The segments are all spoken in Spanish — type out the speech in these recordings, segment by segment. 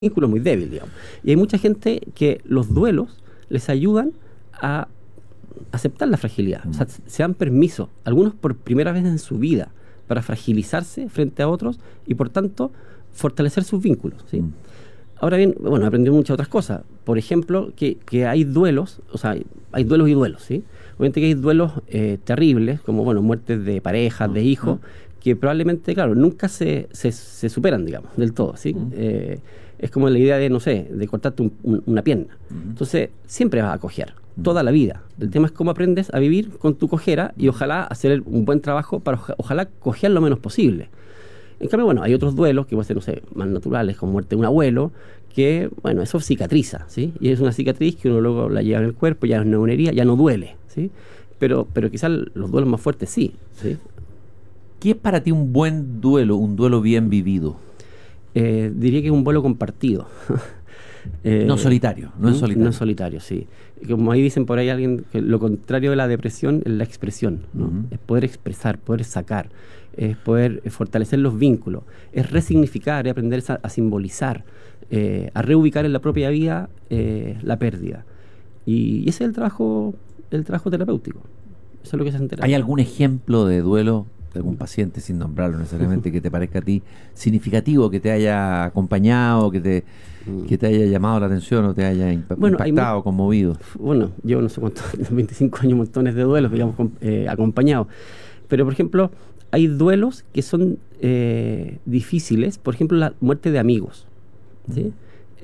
vínculo muy débil, digamos. Y hay mucha gente que los duelos les ayudan a aceptar la fragilidad. O sea, se dan permiso, algunos por primera vez en su vida, para fragilizarse frente a otros y, por tanto, fortalecer sus vínculos, ¿sí? Ahora bien, bueno, he aprendido muchas otras cosas. Por ejemplo, que hay duelos, o sea, hay duelos y duelos, ¿sí? Obviamente que hay duelos terribles, como, bueno, muertes de parejas, de hijos, que probablemente, claro, nunca se superan, digamos, del todo, ¿sí? Es como la idea de, no sé, de cortarte una pierna. Entonces, siempre vas a cojear, toda la vida. El tema es cómo aprendes a vivir con tu cojera y ojalá hacer un buen trabajo para ojalá cojear lo menos posible. En cambio, bueno, hay otros duelos que pueden ser, no sé, más naturales, como muerte de un abuelo, que, bueno, eso cicatriza, ¿sí? Y es una cicatriz que uno luego la lleva en el cuerpo, ya no es una herida, ya no duele, ¿sí? Pero quizás los duelos más fuertes sí, ¿sí? ¿Qué es para ti un buen duelo, un duelo bien vivido? Diría que es un duelo compartido. No solitario, no es solitario. No es solitario, sí. Como ahí dicen por ahí alguien, que lo contrario de la depresión es la expresión, ¿no? Es poder expresar, poder sacar, es poder fortalecer los vínculos, es resignificar, es aprender a simbolizar, a reubicar en la propia vida la pérdida. Y ese es el trabajo terapéutico. Eso es lo que se hace en terapia. ¿Hay algún ejemplo de duelo de algún paciente, sin nombrarlo necesariamente, que te parezca a ti significativo, que te haya acompañado, que te haya llamado la atención o te haya impactado, conmovido? Bueno, llevo no sé cuántos, 25 años, montones de duelos, digamos, acompañados. Pero, por ejemplo, hay duelos que son difíciles, por ejemplo, la muerte de amigos, ¿sí?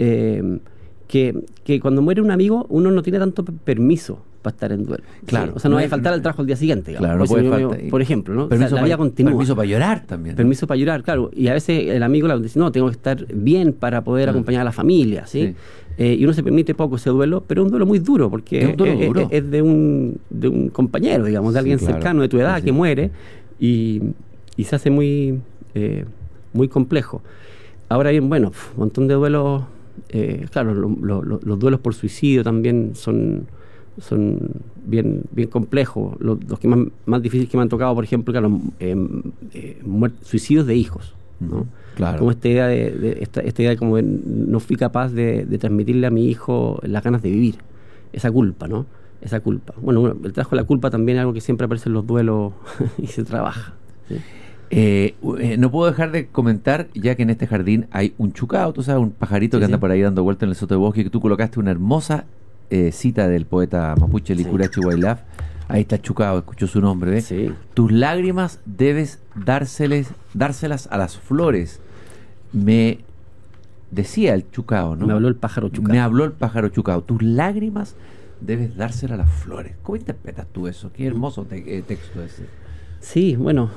Que cuando muere un amigo, uno no tiene tanto permiso para estar en duelo. Claro. ¿Sí? O sea, no va a faltar al trabajo al día siguiente, digamos. Claro, no puede faltar. Por ejemplo, ¿no? Permiso, o sea, la vida continúa. Permiso para llorar también, ¿no? Permiso para llorar, claro. Y a veces el amigo le dice, no, tengo que estar bien para poder acompañar a la familia, ¿sí? Y uno se permite poco ese duelo, pero es un duelo muy duro, porque es de un compañero, digamos, de alguien cercano de tu edad que muere y se hace muy complejo. Ahora bien, bueno, un montón de duelos. Claro, los duelos por suicidio también son bien complejos. Los que más difíciles que me han tocado, por ejemplo, claro, suicidios de hijos, ¿no? Claro. Como esta idea esta idea de como de no fui capaz de transmitirle a mi hijo las ganas de vivir, esa culpa, ¿no? Esa culpa. Bueno, el trabajo de la culpa también es algo que siempre aparece en los duelos y se trabaja, ¿sí? No puedo dejar de comentar, ya que en este jardín hay un chucao, tú sabes, un pajarito que anda por ahí dando vuelta en el sotobosque, que tú colocaste una hermosa cita del poeta mapuche Licurachi Huaylaf. Ahí está el chucao, escuchó su nombre, ¿ves? Sí. Tus lágrimas debes dárselas a las flores. Me decía el chucao, ¿no? Me habló el pájaro chucao. Me habló el pájaro chucao. Tus lágrimas debes dárselas a las flores. ¿Cómo interpretas tú eso? Qué hermoso texto ese. Sí, bueno,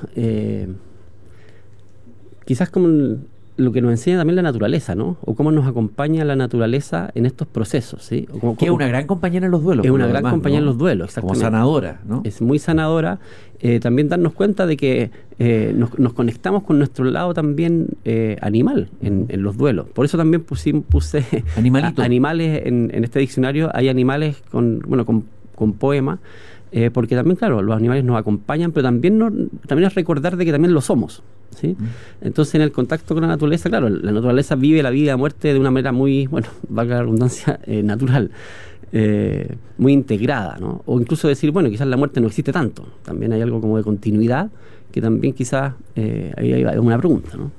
quizás como lo que nos enseña también la naturaleza, ¿no? O cómo nos acompaña la naturaleza en estos procesos, ¿sí? Que es una gran compañera en los duelos. Es una gran compañera en los duelos, exactamente. Como sanadora, ¿no? Es muy sanadora. También darnos cuenta de que nos conectamos con nuestro lado también animal en los duelos. Por eso también puse animales en este diccionario. Hay animales con poemas. Porque también, claro, los animales nos acompañan, pero también es recordar de que también lo somos, ¿sí? Entonces, en el contacto con la naturaleza, claro, la naturaleza vive la vida y la muerte de una manera muy, bueno, valga la redundancia, natural, muy integrada, ¿no? O incluso decir, bueno, quizás la muerte no existe tanto. También hay algo como de continuidad, que también quizás ahí hay una pregunta, ¿no?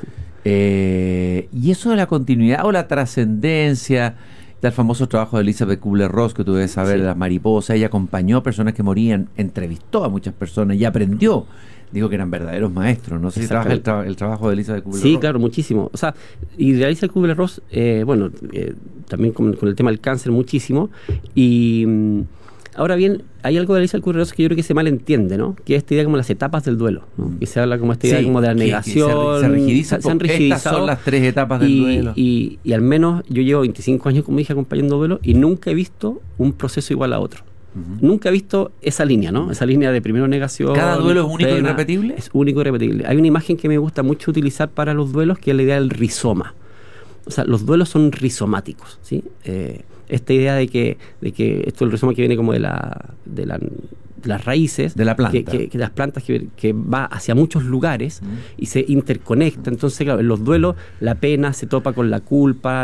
Y eso de la continuidad o la trascendencia. El famoso trabajo de Elizabeth Kubler-Ross, que tú debes saber, de las mariposas. Ella acompañó a personas que morían, entrevistó a muchas personas y aprendió. Digo que eran verdaderos maestros. No sé si trabaja el trabajo de Elizabeth Kubler-Ross. Sí, claro, muchísimo. O sea, y de Elizabeth Kubler-Ross, también con el tema del cáncer muchísimo. Y ahora bien, hay algo de Elizabeth Kubler-Ross que yo creo que se malentiende, ¿no? Que es esta idea como las etapas del duelo, ¿no? Que se habla como esta idea como de la negación. Se han rigidizado. Estas son las 3 etapas del duelo. Y al menos yo llevo 25 años, como dije, acompañando duelo y nunca he visto un proceso igual a otro. Nunca he visto esa línea, ¿no? Esa línea de primero negación. ¿Cada duelo es único y repetible? Es único y repetible. Hay una imagen que me gusta mucho utilizar para los duelos, que es la idea del rizoma. O sea, los duelos son rizomáticos, ¿sí? Esta idea de que esto el rizoma que viene como de la las raíces de la planta, que las plantas que va hacia muchos lugares y se interconecta. Entonces, claro, en los duelos la pena se topa con la culpa,